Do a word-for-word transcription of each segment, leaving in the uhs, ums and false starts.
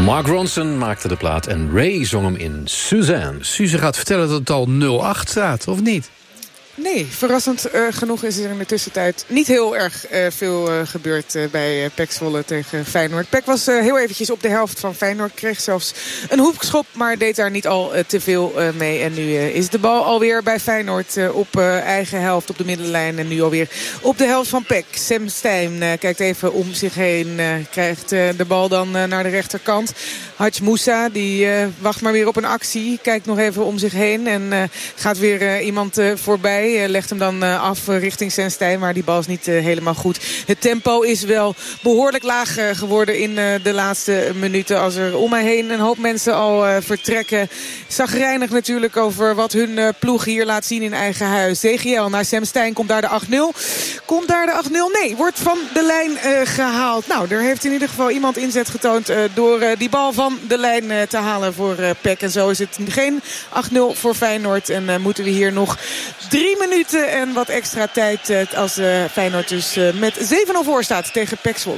Mark Ronson maakte de plaat en Ray zong hem in Suzanne. Suze gaat vertellen dat het al nul acht staat, of niet? Nee, verrassend uh, genoeg is er in de tussentijd niet heel erg uh, veel uh, gebeurd uh, bij uh, P E C Zwolle tegen Feyenoord. P E C was uh, heel eventjes op de helft van Feyenoord, kreeg zelfs een hoekschop, maar deed daar niet al uh, te veel uh, mee. En nu uh, is de bal alweer bij Feyenoord uh, op uh, eigen helft, op de middenlijn. En nu alweer op de helft van P E C. Sam Stein uh, kijkt even om zich heen, uh, krijgt uh, de bal dan uh, naar de rechterkant. Hadj Moussa, die uh, wacht maar weer op een actie, kijkt nog even om zich heen en uh, gaat weer uh, iemand uh, voorbij. Uh, legt hem dan uh, af uh, richting Senstein, maar die bal is niet uh, helemaal goed. Het tempo is wel behoorlijk laag uh, geworden in uh, de laatste minuten. Als er om mij heen een hoop mensen al uh, vertrekken. Zagrijnig natuurlijk over wat hun uh, ploeg hier laat zien in eigen huis. D G L naar Senstein, komt daar de acht nul. Komt daar de acht nul? Nee, wordt van de lijn uh, gehaald. Nou, er heeft in ieder geval iemand inzet getoond uh, door uh, die bal van de lijn uh, te halen voor uh, P E C. En zo is het geen acht nul voor Feyenoord. En uh, moeten we hier nog drie minuten en wat extra tijd uh, als uh, Feyenoord dus uh, met zeven nul voor staat tegen P E C Zwolle.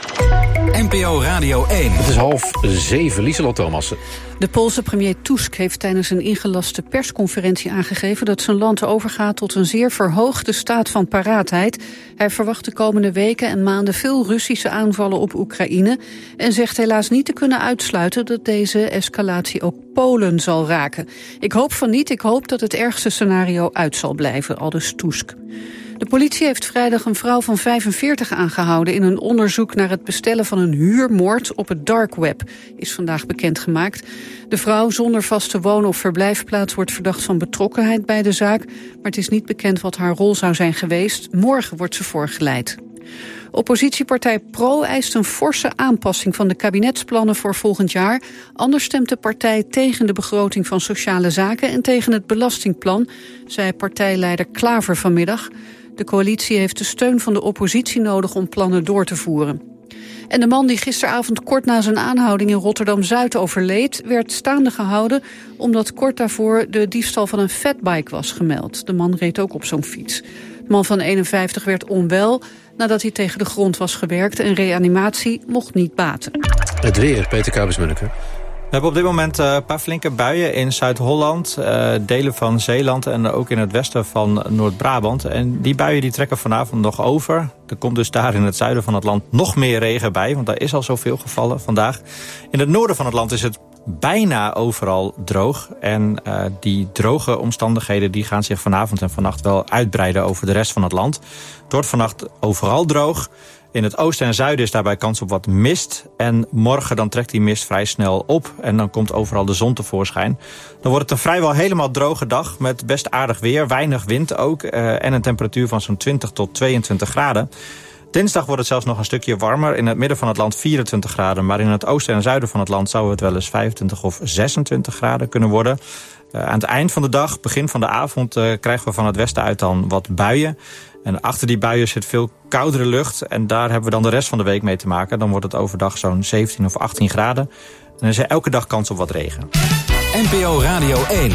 N P O Radio één. Het is half zeven, Lieselot Thomassen. De Poolse premier Tusk heeft tijdens een ingelaste persconferentie aangegeven dat zijn land overgaat tot een zeer verhoogde staat van paraatheid. Hij verwacht de komende weken en maanden veel Russische aanvallen op Oekraïne en zegt helaas niet te kunnen uitsluiten dat deze escalatie ook Polen zal raken. Ik hoop van niet, ik hoop dat het ergste scenario uit zal blijven, aldus Tusk. De politie heeft vrijdag een vrouw van vijfenveertig aangehouden in een onderzoek naar het bestellen van een huurmoord op het dark web, is vandaag bekendgemaakt. De vrouw zonder vaste woon- of verblijfplaats wordt verdacht van betrokkenheid bij de zaak, maar het is niet bekend wat haar rol zou zijn geweest. Morgen wordt ze voorgeleid. Oppositiepartij Pro eist een forse aanpassing van de kabinetsplannen voor volgend jaar. Anders stemt de partij tegen de begroting van sociale zaken en tegen het belastingplan, zei partijleider Klaver vanmiddag. De coalitie heeft de steun van de oppositie nodig om plannen door te voeren. En de man die gisteravond kort na zijn aanhouding in Rotterdam-Zuid overleed, werd staande gehouden omdat kort daarvoor de diefstal van een fatbike was gemeld. De man reed ook op zo'n fiets. De man van eenenvijftig werd onwel nadat hij tegen de grond was gewerkt en reanimatie mocht niet baten. Het weer, Peter Kuipers-Munneke. We hebben op dit moment uh, een paar flinke buien in Zuid-Holland, uh, delen van Zeeland en ook in het westen van Noord-Brabant. En die buien die trekken vanavond nog over. Er komt dus daar in het zuiden van het land nog meer regen bij, want daar is al zoveel gevallen vandaag. In het noorden van het land is het bijna overal droog. En uh, die droge omstandigheden die gaan zich vanavond en vannacht wel uitbreiden over de rest van het land. Het wordt vannacht overal droog. In het oosten en zuiden is daarbij kans op wat mist. En morgen dan trekt die mist vrij snel op. En dan komt overal de zon tevoorschijn. Dan wordt het een vrijwel helemaal droge dag met best aardig weer. Weinig wind ook. Uh, en een temperatuur van zo'n twintig tot tweeëntwintig graden. Dinsdag wordt het zelfs nog een stukje warmer. In het midden van het land vierentwintig graden. Maar in het oosten en zuiden van het land zou het wel eens vijfentwintig of zesentwintig graden kunnen worden. Uh, aan het eind van de dag, begin van de avond, uh, krijgen we van het westen uit dan wat buien. En achter die buien zit veel koudere lucht. En daar hebben we dan de rest van de week mee te maken. Dan wordt het overdag zo'n zeventien of achttien graden. En dan is er elke dag kans op wat regen. N P O Radio één.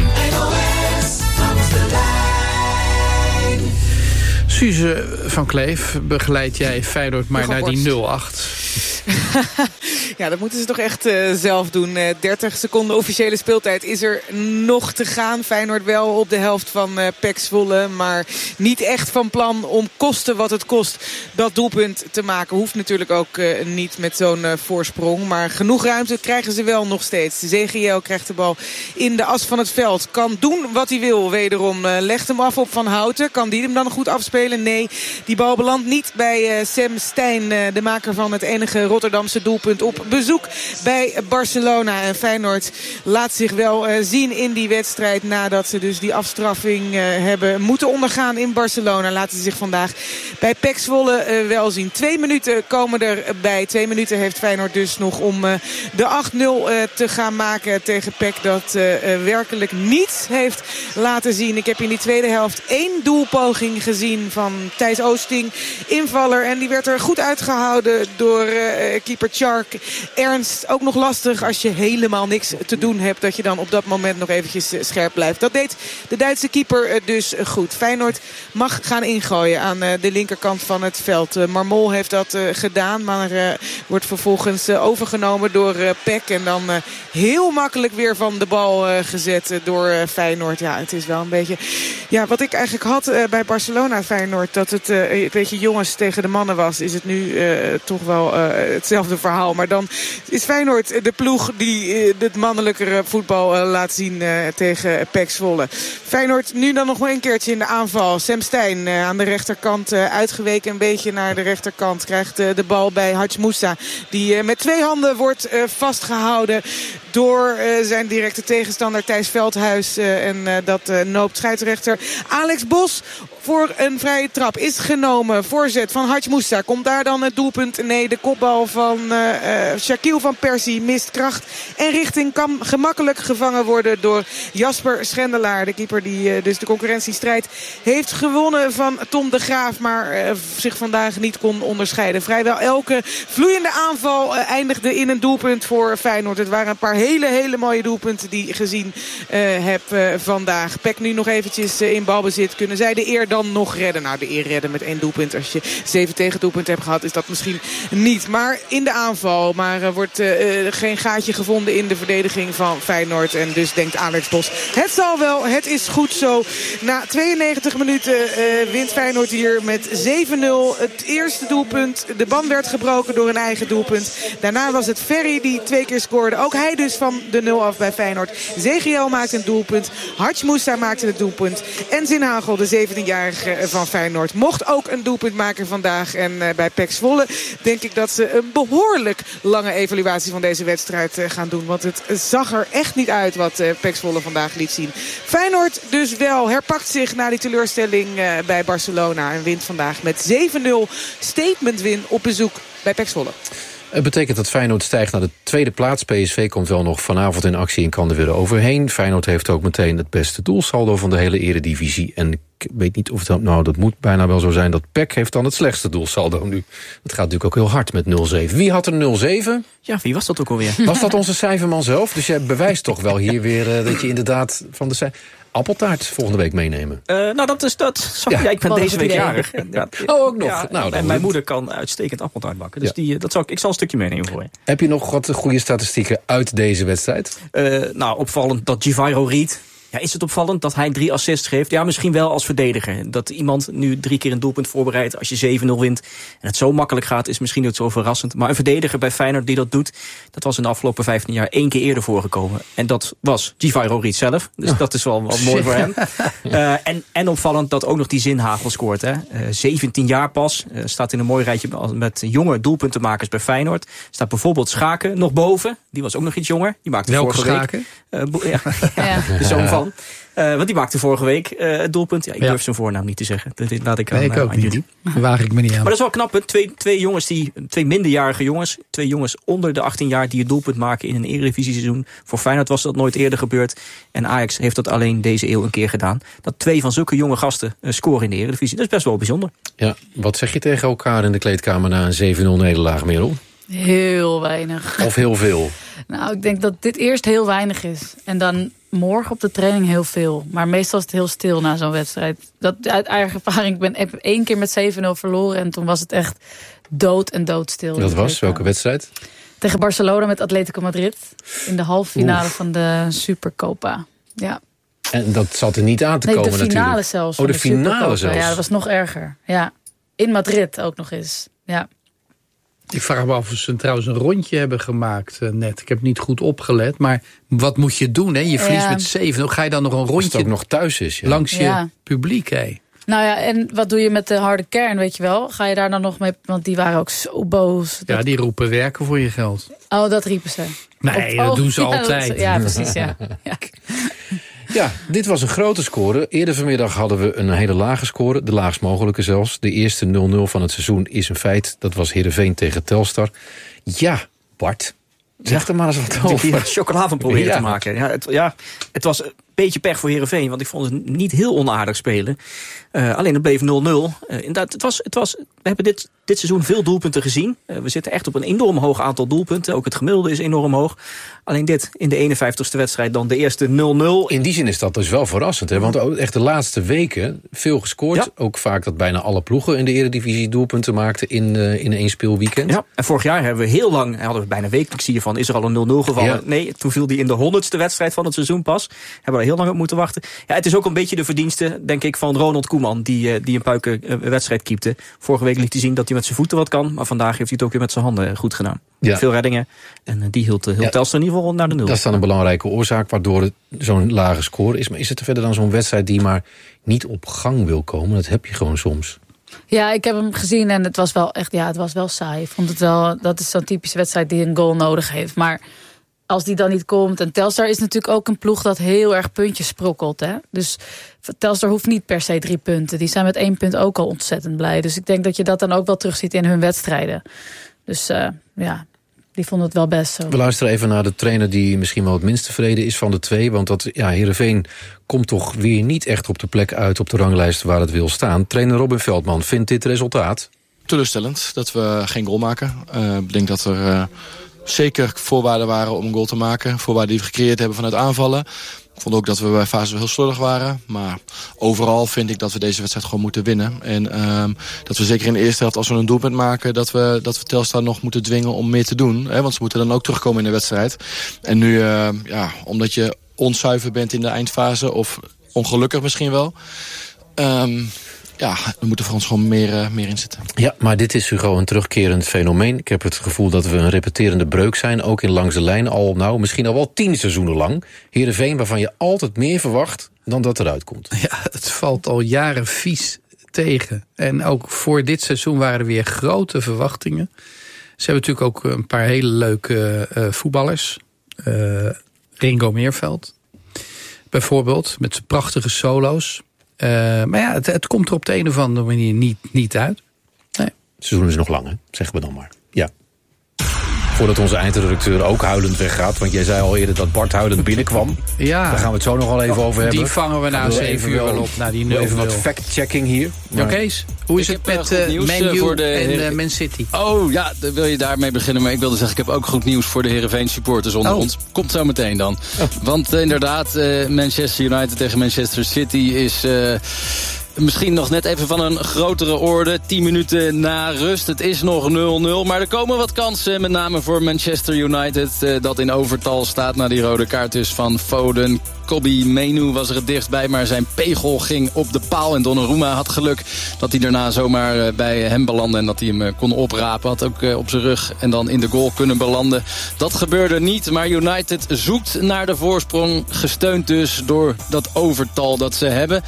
Suze van Kleef, begeleid jij Feyenoord maar naar die nul acht. Ja, dat moeten ze toch echt uh, zelf doen. Uh, dertig seconden officiële speeltijd is er nog te gaan. Feyenoord wel op de helft van uh, P E C Zwolle. Maar niet echt van plan om kosten wat het kost dat doelpunt te maken. Hoeft natuurlijk ook uh, niet met zo'n uh, voorsprong. Maar genoeg ruimte krijgen ze wel nog steeds. De Z G L krijgt de bal in de as van het veld. Kan doen wat hij wil wederom. Uh, legt hem af op Van Houten. Kan die hem dan goed afspelen? Nee, die bal belandt niet bij uh, Sam Stein. Uh, de maker van het enige Rotterdamse doelpunt op bezoek bij Barcelona. En Feyenoord laat zich wel uh, zien in die wedstrijd nadat ze dus die afstraffing uh, hebben moeten ondergaan in Barcelona. Laten ze zich vandaag bij P E C Zwolle uh, wel zien. Twee minuten komen erbij. Twee minuten heeft Feyenoord dus nog om uh, de acht nul uh, te gaan maken tegen P E C. Dat uh, uh, werkelijk niets heeft laten zien. Ik heb in die tweede helft één doelpoging gezien van Thijs Oosting, invaller. En die werd er goed uitgehouden door uh, uh, keeper Tjark. Ernst, ook nog lastig als je helemaal niks te doen hebt. Dat je dan op dat moment nog eventjes uh, scherp blijft. Dat deed de Duitse keeper uh, dus uh, goed. Feyenoord mag gaan ingooien aan uh, de linkerkant van het veld. Uh, Marmol heeft dat uh, gedaan. Maar uh, wordt vervolgens uh, overgenomen door uh, Peck. En dan uh, heel makkelijk weer van de bal uh, gezet uh, door uh, Feyenoord. Ja, het is wel een beetje... Ja, wat ik eigenlijk had uh, bij Barcelona Feyenoord. Dat het uh, een beetje jongens tegen de mannen was. Is het nu uh, toch wel uh, hetzelfde verhaal. Maar dan is Feyenoord de ploeg die uh, het mannelijkere voetbal uh, laat zien uh, tegen P E C Zwolle. Feyenoord nu dan nog een keertje in de aanval. Sam Stein uh, aan de rechterkant uh, uitgeweken een beetje naar de rechterkant. Krijgt uh, de bal bij Hadj Moussa. Die uh, met twee handen wordt uh, vastgehouden door uh, zijn directe tegenstander Thijs Veldhuis. Uh, en uh, dat uh, noopt scheidsrechter Alex Bos voor een vrije trap. Is genomen. Voorzet van Hadj Moussa. Komt daar dan het doelpunt? Nee, de kopbal van uh, uh, Shaquille van Persie mist kracht. En richting kan gemakkelijk gevangen worden door Jasper Schendelaar. De keeper die uh, dus de concurrentiestrijd heeft gewonnen van Tom de Graaf. Maar uh, zich vandaag niet kon onderscheiden. Vrijwel elke vloeiende aanval uh, eindigde in een doelpunt voor Feyenoord. Het waren een paar hele, hele mooie doelpunten die ik gezien uh, heb uh, vandaag. Peck nu nog eventjes uh, in balbezit. Kunnen zij de eer dan nog redden? Nou, de eer redden met één doelpunt. Als je zeven tegendoelpunten hebt gehad, is dat misschien niet. Maar in de aanval. Maar er uh, wordt uh, geen gaatje gevonden in de verdediging van Feyenoord. En dus denkt Alex Bos, het zal wel, het is goed zo. Na tweeënnegentig minuten uh, wint Feyenoord hier met zeven nul. Het eerste doelpunt. De band werd gebroken door een eigen doelpunt. Daarna was het Ferry die twee keer scoorde. Ook hij dus van de nul af bij Feyenoord. Zegiel maakte een doelpunt. Hadj Moussa maakte het doelpunt. En Zin Hagel, de zeventienjarige van Feyenoord, mocht ook een doelpunt maken vandaag. En uh, bij P E C Zwolle denk ik dat ze een behoorlijk lange evaluatie van deze wedstrijd uh, gaan doen. Want het zag er echt niet uit wat uh, P E C Zwolle vandaag liet zien. Feyenoord dus wel herpakt zich na die teleurstelling uh, bij Barcelona. En wint vandaag met zeven nul. Statement win op bezoek bij P E C Zwolle. Het betekent dat Feyenoord stijgt naar de tweede plaats. P S V komt wel nog vanavond in actie en kan er weer overheen. Feyenoord heeft ook meteen het beste doelsaldo van de hele eredivisie. En ik weet niet of dat, nou, dat moet bijna wel zo zijn dat P E C heeft dan het slechtste doelsaldo nu. Het gaat natuurlijk ook heel hard met nul zeven. Wie had er nul zeven? Ja, wie was dat ook alweer? Was dat onze cijferman zelf? Dus jij bewijst toch wel hier weer uh, dat je inderdaad van de cijfer... Appeltaart volgende week meenemen. Uh, nou, dat is dat. Zo, ja, ja, ik ben oh, deze week idee. jarig. Ja, oh, ook nog. Ja, nou, en mijn moeder kan uitstekend appeltaart bakken. Dus ja. die, dat zal ik, ik zal een stukje meenemen voor je. Heb je nog wat goede statistieken uit deze wedstrijd? Uh, nou, opvallend dat Givairo Reed... Ja, is het opvallend dat hij drie assists geeft? Ja, misschien wel als verdediger. Dat iemand nu drie keer een doelpunt voorbereidt als je zeven nul wint. En het zo makkelijk gaat, is misschien niet zo verrassend. Maar een verdediger bij Feyenoord die dat doet, dat was in de afgelopen vijftien jaar één keer eerder voorgekomen. En dat was Givairo Reed zelf. Dus oh. dat is wel, wel mooi voor hem. uh, en, en opvallend dat ook nog die Zin Hagel scoort. Hè. Uh, zeventien jaar pas. Uh, staat in een mooi rijtje met jonge doelpuntenmakers bij Feyenoord. Staat bijvoorbeeld Schaken nog boven. Die was ook nog iets jonger. Die maakte Welke vorige Schaken? week. Uh, bo- ja. ja. De zoon van. Uh, want die maakte vorige week uh, het doelpunt. Ja, ik ja. durf zijn voornaam niet te zeggen. Dat laat ik aan, nee, ik ook aan jullie. Daar waag ik me niet aan. Maar dat is wel knap. Hè? Twee, twee jongens, die, twee minderjarige jongens. Twee jongens onder de achttien jaar die het doelpunt maken in een eredivisie-seizoen. Voor Feyenoord was dat nooit eerder gebeurd. En Ajax heeft dat alleen deze eeuw een keer gedaan. Dat twee van zulke jonge gasten uh, scoren in de eredivisie. Dat is best wel bijzonder. Ja, wat zeg je tegen elkaar in de kleedkamer na een zeven nul nederlaag, Merel? Heel weinig. Of heel veel? Nou, ik denk dat dit eerst heel weinig is. En dan morgen op de training heel veel. Maar meestal is het heel stil na zo'n wedstrijd. Dat uit eigen ervaring. Ik ben één keer met zeven nul verloren. En toen was het echt dood en doodstil. Dat was? Welke wedstrijd? Tegen Barcelona met Atletico Madrid. In de halve finale Oef. van de Supercopa. Ja. En dat zat er niet aan te nee, komen de natuurlijk. finale zelfs. Oh, de, de finale zelfs. Ja, dat was nog erger. Ja. In Madrid ook nog eens. Ja. Ik vraag me af of ze trouwens een rondje hebben gemaakt uh, net. Ik heb niet goed opgelet, maar wat moet je doen? Hè? Je verliest ja. met zeven nul. Ga je dan nog een rondje... Als het ook nog thuis is. Ja. Langs je ja. publiek, hé. Nou ja, en wat doe je met de harde kern, weet je wel? Ga je daar dan nog mee... Want die waren ook zo boos. Ja, dat... die roepen werken voor je geld. Oh, dat riepen ze. Nee, Op... dat oh, doen ze ja, altijd. Dat... Ja, precies, ja. ja. Ja, dit was een grote score. Eerder vanmiddag hadden we een hele lage score. De laagst mogelijke zelfs. De eerste nul nul van het seizoen is een feit. Dat was Heerenveen tegen Telstar. Ja, Bart, zeg ja. er maar eens wat over. Ik heb hier chocola van proberen ja. te maken. Ja het, ja, het was beetje pech voor Heerenveen, want ik vond het niet heel onaardig spelen. Uh, alleen het bleef nul nul. Uh, inderdaad, het was, het was, we hebben dit, dit seizoen veel doelpunten gezien. Uh, we zitten echt op een enorm hoog aantal doelpunten. Ook het gemiddelde is enorm hoog. Alleen dit, in de eenenvijftigste wedstrijd dan de eerste nul nul. In die zin is dat dus wel verrassend. Hè? Want echt de laatste weken veel gescoord. Ja. Ook vaak dat bijna alle ploegen in de Eredivisie doelpunten maakten in, uh, in één speelweekend. Ja, en vorig jaar hebben we heel lang, hadden we bijna wekelijks zie je van, is er al een nul nul gevallen? Ja. Nee, toen viel die in de honderdste wedstrijd van het seizoen pas. Hebben we heel lang op moeten wachten. Ja, het is ook een beetje de verdienste, denk ik, van Ronald Koeman, die, die een puike wedstrijd keepte. Vorige week liet hij zien dat hij met zijn voeten wat kan, maar vandaag heeft hij het ook weer met zijn handen goed gedaan. Ja. Veel reddingen. En die hield, hield ja. Telstar in ieder geval naar de nul. Dat is dan een belangrijke oorzaak waardoor het zo'n lage score is. Maar is het verder dan zo'n wedstrijd die maar niet op gang wil komen? Dat heb je gewoon soms. Ja, ik heb hem gezien en het was wel echt, ja, het was wel saai. Ik vond het wel, dat is zo'n typische wedstrijd die een goal nodig heeft. Maar als die dan niet komt, en Telstar is natuurlijk ook een ploeg dat heel erg puntjes sprokkelt. Hè? Dus Telstar hoeft niet per se drie punten. Die zijn met één punt ook al ontzettend blij. Dus ik denk dat je dat dan ook wel terugziet in hun wedstrijden. Dus uh, ja, die vonden het wel best zo. We luisteren even naar de trainer die misschien wel het minst tevreden is van de twee. Want dat, ja, Heerenveen komt toch weer niet echt op de plek uit op de ranglijst waar het wil staan. Trainer Robin Veldman vindt dit resultaat teleurstellend dat we geen goal maken. Uh, ik denk dat er uh, zeker voorwaarden waren om een goal te maken. Voorwaarden die we gecreëerd hebben vanuit aanvallen. Ik vond ook dat we bij fases heel slordig waren. Maar overal vind ik dat we deze wedstrijd gewoon moeten winnen. En um, dat we zeker in de eerste helft, als we een doelpunt maken, dat we, dat we Telstar nog moeten dwingen om meer te doen. Hè? Want ze moeten dan ook terugkomen in de wedstrijd. En nu, uh, ja, omdat je onzuiver bent in de eindfase, of ongelukkig misschien wel. Um, Ja, we moeten voor ons gewoon meer, uh, meer inzetten. Ja, maar dit is Hugo een terugkerend fenomeen. Ik heb het gevoel dat we een repeterende breuk zijn. Ook in langs de lijn al, nou, misschien al wel tien seizoenen lang. Heerenveen waarvan je altijd meer verwacht dan dat eruit komt. Ja, het valt al jaren vies tegen. En ook voor dit seizoen waren er weer grote verwachtingen. Ze hebben natuurlijk ook een paar hele leuke uh, voetballers. Uh, Ringo Meerveld, bijvoorbeeld, met zijn prachtige solo's. Uh, maar ja, het, het komt er op de een of andere manier niet, niet uit. Nee. Het seizoen is nog lang, hè? Zeggen we dan maar. Ja. Voordat onze eindredacteur ook huilend weggaat. Want jij zei al eerder dat Bart huilend binnenkwam. Ja. Daar gaan we het zo nog wel even over hebben. Die vangen we na zeven uur wel op. Naar die nul nul. Even wat fact-checking hier. Maar... Ja, Kees, hoe is het met uh, Man U voor de en uh, Man City? Oh ja, dan wil je daarmee beginnen. Maar ik wilde zeggen, ik heb ook goed nieuws voor de Heerenveen supporters onder oh. ons. Komt zo meteen dan. Oh. Want uh, inderdaad, uh, Manchester United tegen Manchester City is... Uh, Misschien nog net even van een grotere orde. tien minuten na rust. Het is nog nul nul. Maar er komen wat kansen. Met name voor Manchester United. Uh, dat in overtal staat na die rode kaart dus van Foden. Kobbie Mainoo was er het dichtst bij. Maar zijn pegel ging op de paal. En Donnarumma had geluk dat hij daarna zomaar uh, bij hem belandde. En dat hij hem uh, kon oprapen. Had ook uh, op zijn rug en dan in de goal kunnen belanden. Dat gebeurde niet. Maar United zoekt naar de voorsprong. Gesteund dus door dat overtal dat ze hebben.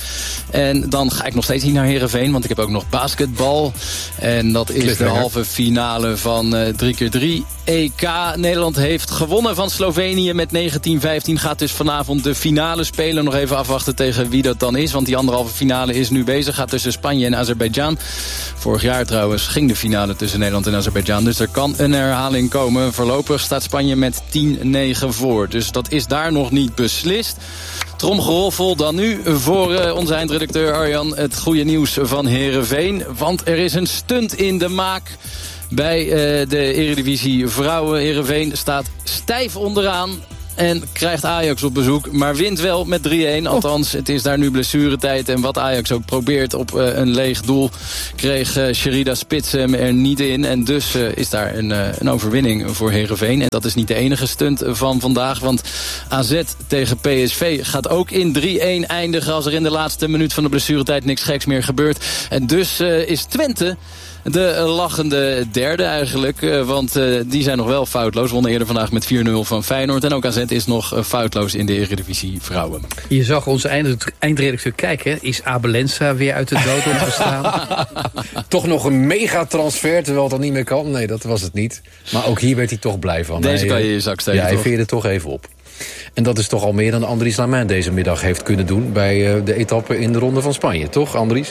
En dan ga ik nog steeds niet naar Heerenveen, want ik heb ook nog basketbal. En dat is de halve finale van uh, drie keer drie E K. Nederland heeft gewonnen van Slovenië met negentien vijftien. Gaat dus vanavond de finale spelen. Nog even afwachten tegen wie dat dan is. Want die anderhalve finale is nu bezig. Gaat tussen Spanje en Azerbeidzjan. Vorig jaar trouwens ging de finale tussen Nederland en Azerbeidzjan. Dus er kan een herhaling komen. Voorlopig staat Spanje met tien negen voor. Dus dat is daar nog niet beslist. Tromgeroffel dan nu voor uh, onze eindredacteur Arjan het goede nieuws van Heerenveen. Want er is een stunt in de maak bij uh, de Eredivisie Vrouwen. Heerenveen staat stijf onderaan en krijgt Ajax op bezoek, maar wint wel met drie een. Althans, het is daar nu blessuretijd. En wat Ajax ook probeert op uh, een leeg doel, kreeg uh, Sherida Spits hem er niet in. En dus uh, is daar een, uh, een overwinning voor Heerenveen. En dat is niet de enige stunt van vandaag. Want A Z tegen P S V gaat ook in drie een eindigen als er in de laatste minuut van de blessuretijd niks geks meer gebeurt. En dus uh, is Twente de lachende derde eigenlijk. Uh, want uh, die zijn nog wel foutloos. Wonnen eerder vandaag met vier nul van Feyenoord. En ook A Z is nog uh, foutloos in de Eredivisie Vrouwen. Je zag onze eindredacteur kijken. Is Abelensa weer uit de dood opgestaan? Toch nog een megatransfer, terwijl het dan niet meer kan. Nee, dat was het niet. Maar ook hier werd hij toch blij van. Deze hij, kan je je zak steken, ja, hij veerde toch even op. En dat is toch al meer dan Andries Lamin deze middag heeft kunnen doen bij uh, de etappe in de Ronde van Spanje. Toch, Andries?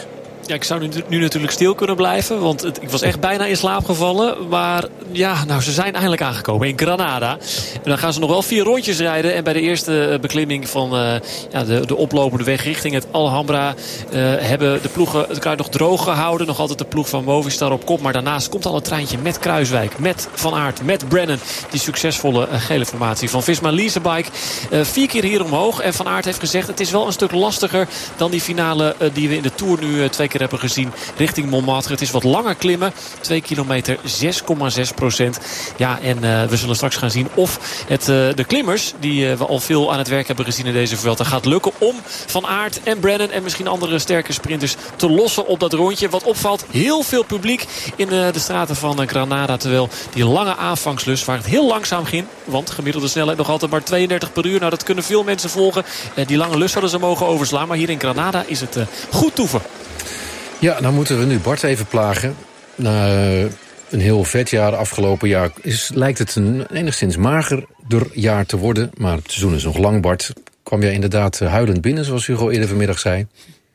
Ja, ik zou nu, nu natuurlijk stil kunnen blijven. Want het, ik was echt bijna in slaap gevallen. Maar ja, nou, ze zijn eindelijk aangekomen in Granada. En dan gaan ze nog wel vier rondjes rijden. En bij de eerste beklimming van uh, ja, de, de oplopende weg richting het Alhambra... Uh, hebben de ploegen het elkaar nog droog gehouden. Nog altijd de ploeg van Movistar op kop. Maar daarnaast komt al een treintje met Kruiswijk, met Van Aert, met Brennan. Die succesvolle uh, gele formatie van Visma Leasebike. Uh, vier keer hier omhoog. En Van Aert heeft gezegd, het is wel een stuk lastiger dan die finale uh, die we in de Tour nu uh, twee keer hebben gezien richting Montmartre. Het is wat langer klimmen. twee kilometer, zes komma zes procent. Ja, en uh, we zullen straks gaan zien of het, uh, de klimmers, die uh, we al veel aan het werk hebben gezien in deze Vuelta, gaat lukken om Van Aert en Brennan en misschien andere sterke sprinters te lossen op dat rondje. Wat opvalt, heel veel publiek in uh, de straten van uh, Granada. Terwijl die lange aanvangslus, waar het heel langzaam ging, want gemiddelde snelheid nog altijd maar tweeëndertig per uur. Nou, dat kunnen veel mensen volgen. Uh, die lange lus hadden ze mogen overslaan. Maar hier in Granada is het uh, goed toeven. Ja, nou moeten we nu Bart even plagen. Na uh, een heel vet jaar, afgelopen jaar, is, lijkt het een enigszins magerder jaar te worden. Maar het seizoen is nog lang, Bart. Kwam jij inderdaad huilend binnen, zoals Hugo eerder vanmiddag zei?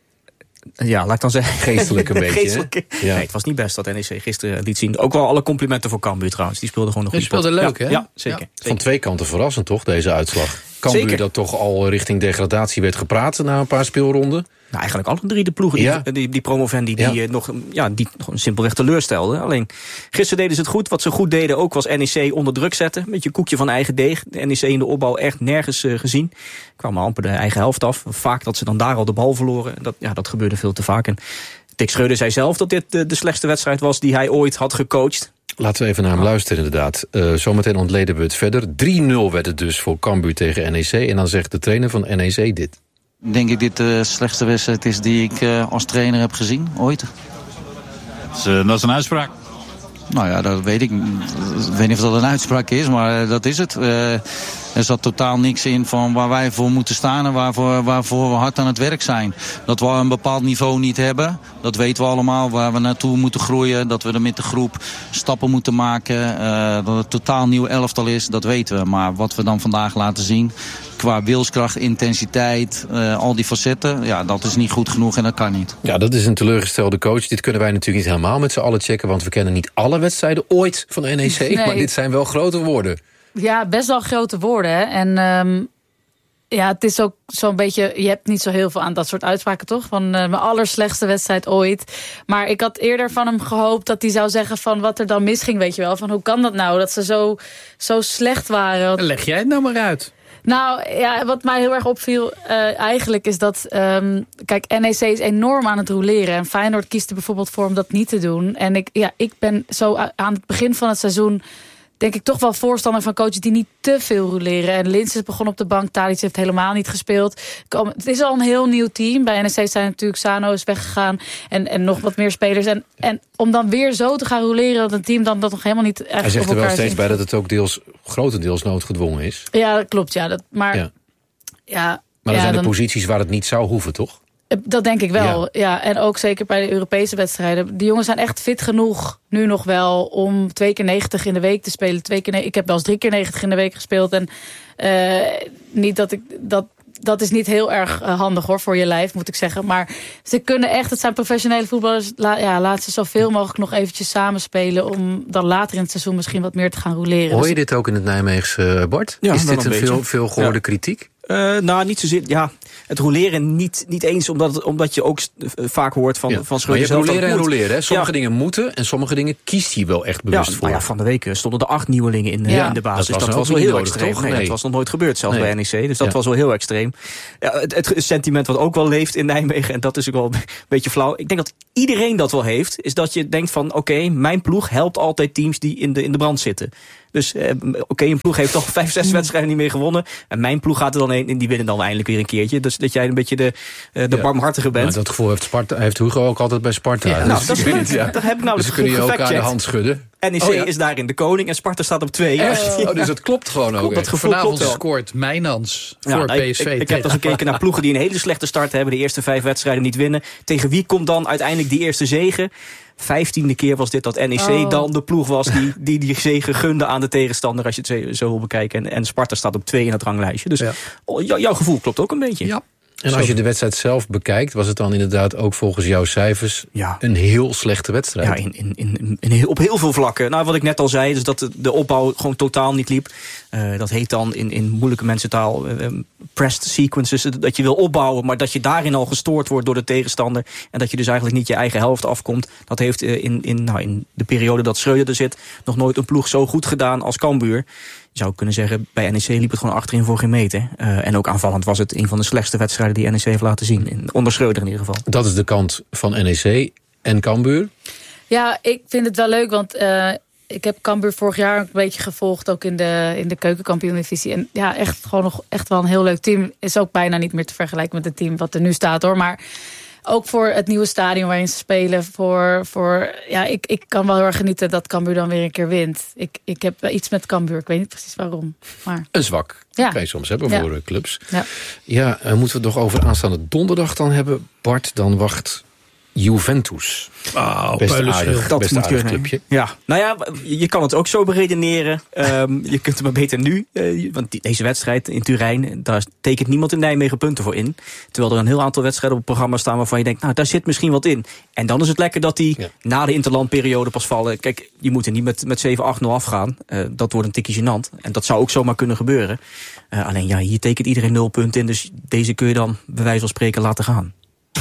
Ja, laat ik dan zeggen. Geestelijk een beetje, Geestelijk. Ja. Nee, het was niet best dat N E C gisteren liet zien. Ook wel alle complimenten voor Cambuur trouwens. Die speelde gewoon nog goed. Die speelde leuk, ja, hè? Ja, zeker, ja. Van twee kanten verrassend, toch, deze uitslag? Cambuur dat toch al richting degradatie werd gepraat na een paar speelronden? Nou, eigenlijk alle drie de ploegen, die, ja. die, die promovendi, die, ja. nog, ja, die nog simpelweg teleurstelden. Alleen, gisteren deden ze het goed. Wat ze goed deden ook was N E C onder druk zetten. Met je koekje van eigen deeg. De N E C in de opbouw echt nergens uh, gezien. Kwamen amper de eigen helft af. Vaak dat ze dan daar al de bal verloren. Dat, ja, dat gebeurde veel te vaak. En Dick Schreuder zei zelf dat dit de, de slechtste wedstrijd was die hij ooit had gecoacht. Laten we even naar hem luisteren inderdaad. Uh, zometeen ontleden we het verder. drie nul werd het dus voor Cambuur tegen N E C. En dan zegt de trainer van N E C dit. Denk ik dit de slechtste wedstrijd is die ik uh, als trainer heb gezien, ooit. Dat is, uh, dat is een uitspraak. Nou ja, dat weet ik. Ik weet niet of dat een uitspraak is, maar uh, dat is het. Uh, er zat totaal niks in van waar wij voor moeten staan en waarvoor, waarvoor we hard aan het werk zijn. Dat we een bepaald niveau niet hebben, dat weten we allemaal. Waar we naartoe moeten groeien, dat we er met de groep stappen moeten maken. Uh, dat het totaal nieuw elftal is, dat weten we. Maar wat we dan vandaag laten zien, qua wilskracht, intensiteit, uh, al die facetten, ja, dat is niet goed genoeg en dat kan niet. Ja, dat is een teleurgestelde coach. Dit kunnen wij natuurlijk niet helemaal met z'n allen checken, want we kennen niet alle wedstrijden ooit van N E C. Nee. Maar dit zijn wel grote woorden. Ja, best wel grote woorden. Hè? En um, ja, het is ook zo'n beetje, je hebt niet zo heel veel aan dat soort uitspraken, toch? Van uh, mijn allerslechtste wedstrijd ooit. Maar ik had eerder van hem gehoopt dat hij zou zeggen van wat er dan misging, weet je wel. Van hoe kan dat nou, dat ze zo, zo slecht waren. Leg jij het nou maar uit. Nou, ja, wat mij heel erg opviel uh, eigenlijk is dat... Um, kijk, N E C is enorm aan het roleren. En Feyenoord kiest er bijvoorbeeld voor om dat niet te doen. En ik, ja, ik ben zo aan het begin van het seizoen... denk ik toch wel voorstander van coaches die niet te veel roleren. En Lins is begonnen op de bank. Tadic heeft helemaal niet gespeeld. Het is al een heel nieuw team. Bij N E C zijn natuurlijk Sano is weggegaan. En, en nog wat meer spelers. En, en om dan weer zo te gaan roleren dat een team dan dat nog helemaal niet echt. Hij zegt op er wel elkaar steeds zit. bij dat het ook deels, grotendeels noodgedwongen is. Ja, dat klopt. Ja, dat, maar ja. ja, maar er ja, zijn dan, er posities waar het niet zou hoeven, toch? Dat denk ik wel, ja. ja. En ook zeker bij de Europese wedstrijden. Die jongens zijn echt fit genoeg, nu nog wel, om twee keer negentig in de week te spelen. Twee keer, ik heb wel eens drie keer negentig in de week gespeeld. En uh, niet dat ik dat... Dat is niet heel erg uh, handig hoor, voor je lijf, moet ik zeggen. Maar ze kunnen echt, het zijn professionele voetballers. La, ja, laat ze zoveel mogelijk nog eventjes samenspelen. Om dan later in het seizoen misschien wat meer te gaan roleren. Hoor je dit ook in het Nijmeegse, Bart? Ja, is dit een, een veel, veel gehoorde ja. kritiek? Uh, nou, niet zozeer. Ja, het roleren niet, niet eens, omdat, omdat je ook uh, vaak hoort van, ja. van Schreuder zelf. Maar je hebt roleren en roleren. Hè? Sommige ja. dingen moeten en sommige dingen kiest hij wel echt bewust ja, voor. Nou ja, van de week stonden er acht nieuwelingen in, ja. in de basis. Dat was, dat was wel heel nodig, extreem. Nee, nee. Dat was nog nooit gebeurd, zelfs nee. bij N E C. Dus dat ja. was wel heel extreem. Ja, het, het sentiment wat ook wel leeft in Nijmegen, en dat is ook wel een beetje flauw. Ik denk dat iedereen dat wel heeft, is dat je denkt van oké, okay, mijn ploeg helpt altijd teams die in de, in de brand zitten. Dus eh, oké, okay, een ploeg heeft toch vijf, zes wedstrijden niet meer gewonnen. En mijn ploeg gaat er dan heen en die winnen dan eindelijk weer een keertje. Dus dat jij een beetje de, uh, de ja. barmhartige bent. Nou, dat gevoel heeft, Sparta, heeft Hugo ook altijd bij Sparta. Ja, dus nou, dat is weet, ja. Dat heb ik nou dus dus kun je elkaar gefactcheckt. de hand schudden. N E C oh, ja. is daarin de koning en Sparta staat op twee. Echt? Oh, dus het klopt gewoon ook. Dat gevoel Vanavond klopt scoort Mijnans ja, voor nou, P S V. Ik, ik, ik heb dan gekeken naar ploegen die een hele slechte start hebben. De eerste vijf wedstrijden niet winnen. Tegen wie komt dan uiteindelijk die eerste zege? Vijftiende keer was dit dat N E C oh. dan de ploeg was die, die die zege gunde aan de tegenstander, als je het zo wil bekijken. En, en Sparta staat op twee in het ranglijstje. Dus ja. jou, jouw gevoel klopt ook een beetje. Ja. En als je de wedstrijd zelf bekijkt, was het dan inderdaad ook volgens jouw cijfers ja. een heel slechte wedstrijd? Ja, in, in, in, in heel, op heel veel vlakken. Nou, wat ik net al zei, is dat de, de opbouw gewoon totaal niet liep. Uh, dat heet dan in, in moeilijke mensentaal uh, pressed sequences. Dat je wil opbouwen, maar dat je daarin al gestoord wordt door de tegenstander. En dat je dus eigenlijk niet je eigen helft afkomt. Dat heeft uh, in, in, nou, in de periode dat Schreuder er zit nog nooit een ploeg zo goed gedaan als Cambuur. Je zou kunnen zeggen, bij N E C liep het gewoon achterin voor geen meter. Uh, en ook aanvallend was het een van de slechtste wedstrijden die N E C heeft laten zien. In, onder Schreuder in ieder geval. Dat is de kant van N E C en Cambuur. Ja, ik vind het wel leuk, want uh, ik heb Cambuur vorig jaar een beetje gevolgd. Ook in de, in de keukenkampioen-divisie. En ja, echt gewoon nog echt wel een heel leuk team. Is ook bijna niet meer te vergelijken met het team wat er nu staat, hoor. Maar ook voor het nieuwe stadion waarin ze spelen. Voor, voor, ja, ik, ik kan wel heel erg genieten dat Cambuur dan weer een keer wint. Ik, ik heb iets met Cambuur. Ik weet niet precies waarom. Maar een zwak. Ja. Dat kan je soms hebben ja. voor clubs. Ja, ja uh, moeten we het nog over aanstaande donderdag dan hebben. Bart, dan wacht Juventus. Oh, best aardig, dat best moet aardig kunnen. clubje. Ja, nou ja, je kan het ook zo beredeneren. Um, je kunt het maar beter nu. Uh, want die, deze wedstrijd in Turijn, daar tekent niemand in Nijmegen punten voor in. Terwijl er een heel aantal wedstrijden op het programma staan waarvan je denkt, nou, daar zit misschien wat in. En dan is het lekker dat die ja. na de interlandperiode pas vallen. Kijk, je moet er niet met, met zeven acht nul afgaan. Uh, dat wordt een tikje gênant. En dat zou ook zomaar kunnen gebeuren. Uh, alleen ja, hier tekent iedereen nul punten in. Dus deze kun je dan bij wijze van spreken laten gaan.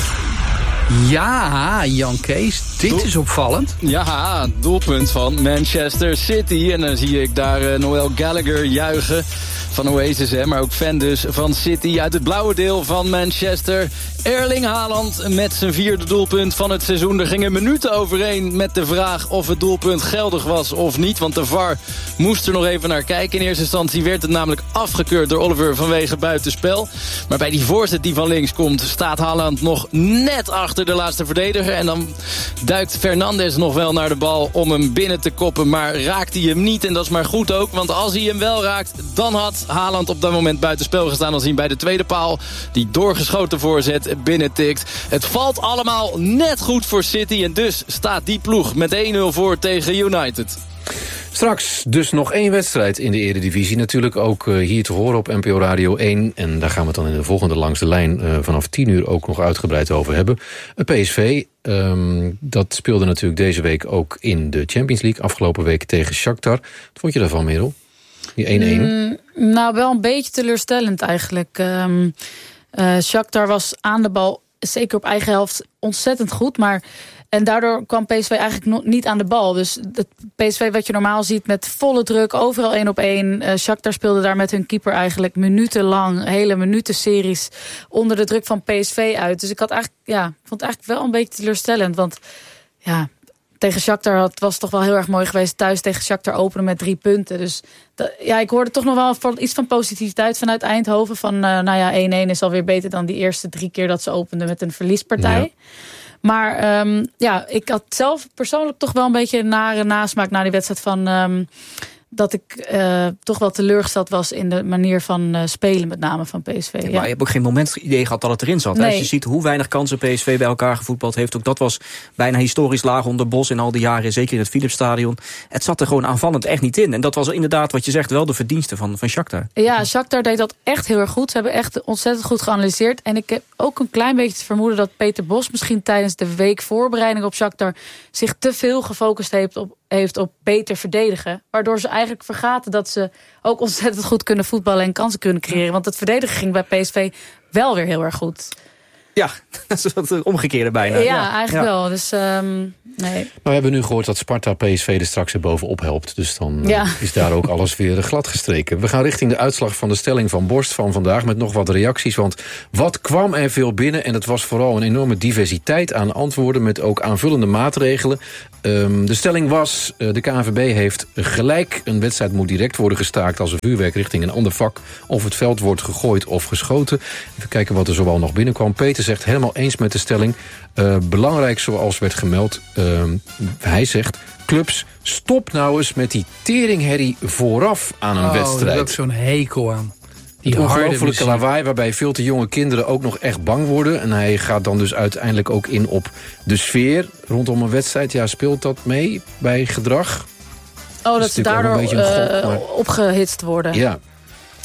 Ja, Jan Kees, dit Doel... is opvallend. Ja, doelpunt van Manchester City. En dan zie ik daar uh, Noel Gallagher juichen van Oasis, hè, maar ook fan dus van City uit het blauwe deel van Manchester. Erling Haaland met zijn vierde doelpunt van het seizoen. Er gingen minuten overheen met de vraag of het doelpunt geldig was of niet. Want de V A R moest er nog even naar kijken. In eerste instantie werd het namelijk afgekeurd door Oliver vanwege buitenspel. Maar bij die voorzet die van links komt, staat Haaland nog net achter de laatste verdediger. En dan duikt Fernandes nog wel naar de bal om hem binnen te koppen. Maar raakt hij hem niet. En dat is maar goed ook. Want als hij hem wel raakt, dan had Haaland op dat moment buitenspel gestaan. Als hij bij de tweede paal die doorgeschoten voorzet binnentikt. Het valt allemaal net goed voor City. En dus staat die ploeg met één nul voor tegen United. Straks dus nog één wedstrijd in de Eredivisie. Natuurlijk ook uh, hier te horen op N P O Radio één. En daar gaan we het dan in de volgende Langs de Lijn uh, vanaf tien uur ook nog uitgebreid over hebben. Uh, P S V, um, dat speelde natuurlijk deze week ook in de Champions League. Afgelopen week tegen Shakhtar. Wat vond je daarvan, Merel? Die één één. Mm, nou, wel een beetje teleurstellend eigenlijk. Um, uh, Shakhtar was aan de bal, zeker op eigen helft, ontzettend goed. Maar en daardoor kwam P S V eigenlijk nog niet aan de bal. Dus het P S V wat je normaal ziet met volle druk, overal één op één. Uh, Shakhtar speelde daar met hun keeper eigenlijk minutenlang, hele minutenseries onder de druk van P S V uit. Dus ik had eigenlijk, ja, vond het eigenlijk wel een beetje teleurstellend. Want ja, tegen Shakhtar had, was het toch wel heel erg mooi geweest. Thuis tegen Shakhtar openen met drie punten. Dus dat, ja, ik hoorde toch nog wel van, iets van positiviteit vanuit Eindhoven. Van uh, nou ja, één één is alweer beter dan die eerste drie keer dat ze openden met een verliespartij. Ja. Maar um, ja, ik had zelf persoonlijk toch wel een beetje een nare nasmaak na die wedstrijd van Um, dat ik uh, toch wel teleurgesteld was in de manier van uh, spelen, met name van P S V. Ja, ja. Maar je hebt ook geen moment idee gehad dat het erin zat. Nee. Als je ziet hoe weinig kansen P S V bij elkaar gevoetbald heeft, ook dat was bijna historisch laag onder Bos in al die jaren, zeker in het Philipsstadion. Het zat er gewoon aanvallend echt niet in. En dat was inderdaad, wat je zegt, wel de verdienste van, van Shakhtar. Ja, Shakhtar deed dat echt heel erg goed. Ze hebben echt ontzettend goed geanalyseerd. En ik heb ook een klein beetje het vermoeden dat Peter Bos misschien tijdens de week voorbereiding op Shakhtar zich te veel gefocust heeft op heeft op beter verdedigen. Waardoor ze eigenlijk vergaten dat ze ook ontzettend goed kunnen voetballen en kansen kunnen creëren. Want het verdedigen ging bij P S V wel weer heel erg goed. Ja, dat is het omgekeerde bijna. Ja, ja. eigenlijk ja. wel. Dus um, nee. Maar we hebben nu gehoord dat Sparta P S V er straks weer bovenop helpt. Dus dan ja. uh, is daar ook alles weer glad gestreken. We gaan richting de uitslag van de stelling van Borst van vandaag met nog wat reacties. Want wat kwam er veel binnen? En het was vooral een enorme diversiteit aan antwoorden met ook aanvullende maatregelen. Um, de stelling was, uh, de K N V B heeft gelijk. Een wedstrijd moet direct worden gestaakt als er vuurwerk richting een ander vak of het veld wordt gegooid of geschoten. Even kijken wat er zoal nog binnenkwam. Peter zegt helemaal eens met de stelling. Uh, belangrijk zoals werd gemeld. Uh, hij zegt, clubs, stop nou eens met die teringherrie vooraf aan een oh, wedstrijd. Daar heb ik zo'n hekel aan. Die ongelofelijke lawaai waarbij veel te jonge kinderen ook nog echt bang worden. En hij gaat dan dus uiteindelijk ook in op de sfeer rondom een wedstrijd. Ja, speelt dat mee bij gedrag? Oh, dat, dat ze daardoor uh, gok, maar... opgehitst worden. Ja.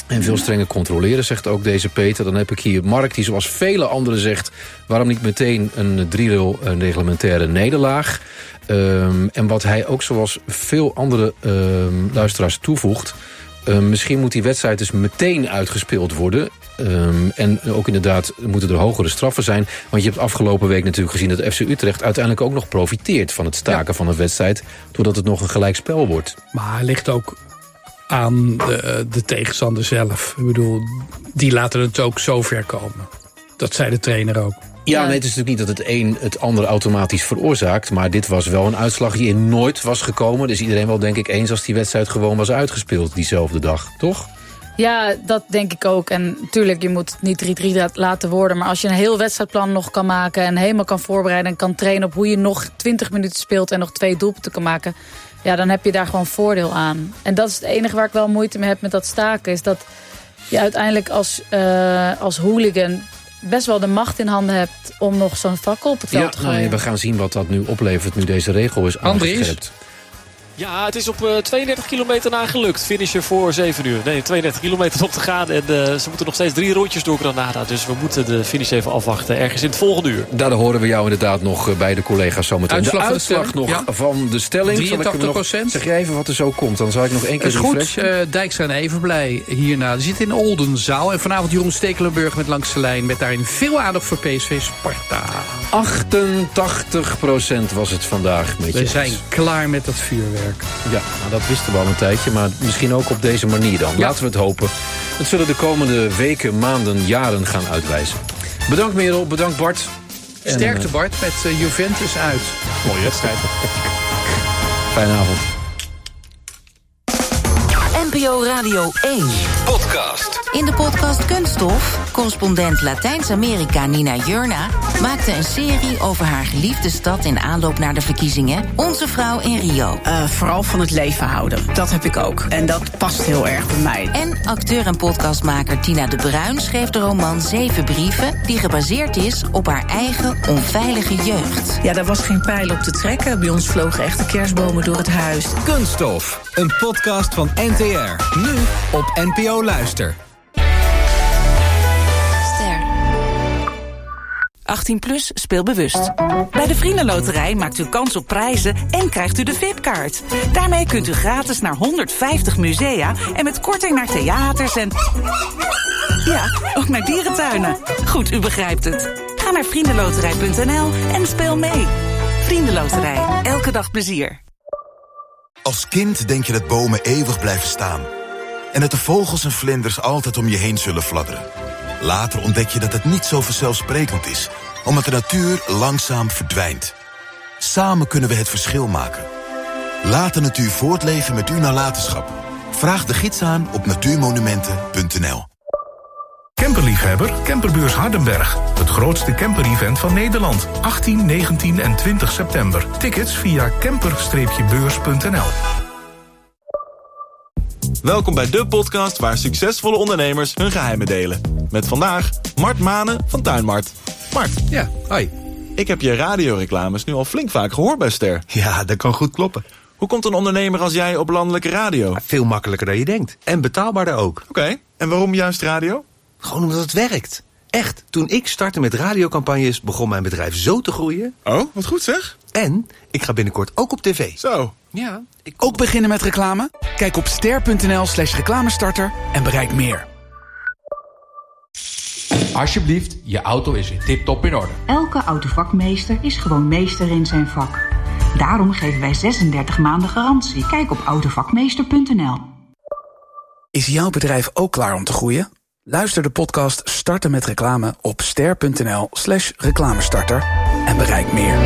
En veel strenger controleren, zegt ook deze Peter. Dan heb ik hier Mark, die zoals vele anderen zegt... waarom niet meteen een drie-nul reglementaire nederlaag? Um, en wat hij ook zoals veel andere um, luisteraars toevoegt... Um, misschien moet die wedstrijd dus meteen uitgespeeld worden... Um, en ook inderdaad moeten er hogere straffen zijn. Want je hebt afgelopen week natuurlijk gezien dat F C Utrecht... uiteindelijk ook nog profiteert van het staken ja. van een wedstrijd... doordat het nog een gelijkspel wordt. Maar het ligt ook aan de, de tegenstander zelf. Ik bedoel, die laten het ook zo ver komen. Dat zei de trainer ook. Ja, nee, het is natuurlijk niet dat het een het ander automatisch veroorzaakt... maar dit was wel een uitslag die er nooit was gekomen. Dus iedereen wel, denk ik, eens als die wedstrijd gewoon was uitgespeeld... diezelfde dag, toch? Ja, dat denk ik ook. En natuurlijk, je moet het niet drie drie laten worden... maar als je een heel wedstrijdplan nog kan maken... en helemaal kan voorbereiden en kan trainen... op hoe je nog twintig minuten speelt en nog twee doelpunten kan maken... ja, dan heb je daar gewoon voordeel aan. En dat is het enige waar ik wel moeite mee heb met dat staken... is dat je uiteindelijk als, uh, als hooligan... best wel de macht in handen hebt om nog zo'n fakkel op het veld ja, te gooien. Nee, we gaan zien wat dat nu oplevert nu deze regel is aangescherpt. Ja, het is op uh, tweeëndertig kilometer na gelukt. Finisher voor zeven uur. Nee, tweeëndertig kilometer op te gaan. En uh, ze moeten nog steeds drie rondjes door Granada. Dus we moeten de finish even afwachten. Ergens in het volgende uur. Daar horen we jou inderdaad nog bij de collega's zometeen. Uitslag de uitslag nog ja. van de stelling. drieëntachtig procent. Zeg jij even wat er zo komt. Dan zal ik nog één keer refreshen. Goed, uh, Dijkstra en Evenblij hierna. Die zit in Oldenzaal. En vanavond Jeroen Stekelenburg met Langs de Lijn. Met daarin veel aandacht voor P S V Sparta. achtentachtig procent was het vandaag. Met we je zijn klaar met dat vuurwerk. Ja, nou, dat wisten we al een tijdje, maar misschien ook op deze manier dan. Ja. Laten we het hopen. Het zullen de komende weken, maanden, jaren gaan uitwijzen. Bedankt Merel, bedankt Bart. Sterkte Bart, met uh, Juventus uit. Mooie wedstrijd. Fijne avond. N P O Radio één. Podcast. In de podcast Kunststof, correspondent Latijns-Amerika Nina Jurna... maakte een serie over haar geliefde stad in aanloop naar de verkiezingen... Onze Vrouw in Rio. Uh, vooral van het leven houden, dat heb ik ook. En dat past heel erg bij mij. En acteur en podcastmaker Tina de Bruin schreef de roman Zeven Brieven... die gebaseerd is op haar eigen onveilige jeugd. Ja, daar was geen pijl op te trekken. Bij ons vlogen echte kerstbomen door het huis. Kunststof, een podcast van N T R. Nu op N P O Luister. achttien plus, speel bewust. Bij de Vriendenloterij maakt u kans op prijzen en krijgt u de V I P-kaart. Daarmee kunt u gratis naar honderdvijftig musea en met korting naar theaters en... ja, ook naar dierentuinen. Goed, u begrijpt het. Ga naar vriendenloterij punt n l en speel mee. Vriendenloterij, elke dag plezier. Als kind denk je dat bomen eeuwig blijven staan. En dat de vogels en vlinders altijd om je heen zullen fladderen. Later ontdek je dat het niet zo vanzelfsprekend is, omdat de natuur langzaam verdwijnt. Samen kunnen we het verschil maken. Laat de natuur voortleven met uw nalatenschap. Vraag de gids aan op natuurmonumenten punt n l. Camperliefhebber, Camperbeurs Hardenberg. Het grootste camper-event van Nederland. achttien, negentien en twintig september. Tickets via camper beurs punt n l. Welkom bij de podcast waar succesvolle ondernemers hun geheimen delen. Met vandaag Mart Manen van Tuinmart. Mart. Ja, hoi. Ik heb je radioreclames nu al flink vaak gehoord bij Ster. Ja, dat kan goed kloppen. Hoe komt een ondernemer als jij op landelijke radio? Ja, veel makkelijker dan je denkt. En betaalbaarder ook. Oké, okay. En waarom juist radio? Gewoon omdat het werkt. Echt, toen ik startte met radiocampagnes begon mijn bedrijf zo te groeien. Oh, wat goed zeg. En ik ga binnenkort ook op tv. Zo. Ja. Ik... Ook beginnen met reclame? Kijk op ster punt n l slash reclamestarter en bereik meer. Alsjeblieft, je auto is weer tip-top in orde. Elke autovakmeester is gewoon meester in zijn vak. Daarom geven wij zesendertig maanden garantie. Kijk op autovakmeester punt n l. Is jouw bedrijf ook klaar om te groeien? Luister de podcast Starten met Reclame op ster punt n l slash reclamestarter en bereik meer.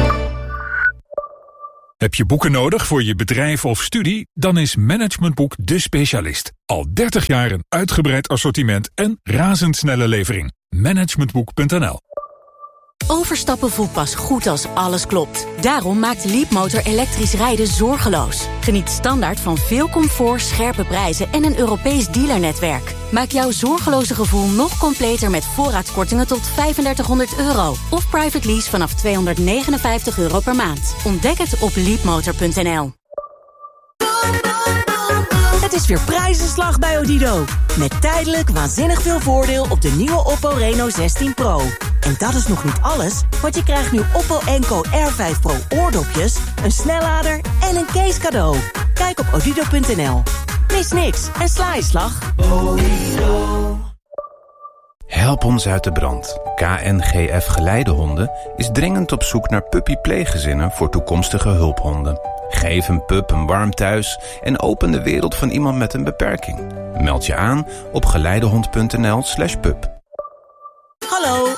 Heb je boeken nodig voor je bedrijf of studie? Dan is Managementboek de specialist. Al dertig jaar een uitgebreid assortiment en razendsnelle levering. Managementboek punt n l. Overstappen voelt pas goed als alles klopt. Daarom maakt Leapmotor elektrisch rijden zorgeloos. Geniet standaard van veel comfort, scherpe prijzen en een Europees dealernetwerk. Maak jouw zorgeloze gevoel nog completer met voorraadskortingen tot vijfendertighonderd euro. Of private lease vanaf tweehonderdnegenenvijftig euro per maand. Ontdek het op leapmotor punt n l. Het is weer prijzenslag bij Odido. Met tijdelijk waanzinnig veel voordeel op de nieuwe Oppo Reno zestien Pro. En dat is nog niet alles, want je krijgt nu Oppo Enco R vijf Pro oordopjes, een snellader en een case cadeau. Kijk op odido punt n l. Mis niks en sla je slag. Help ons uit de brand. K N G F Geleidehonden is dringend op zoek naar puppy-pleeggezinnen voor toekomstige hulphonden. Geef een pup een warm thuis en open de wereld van iemand met een beperking. Meld je aan op geleidehond punt n l slash pup. Hallo,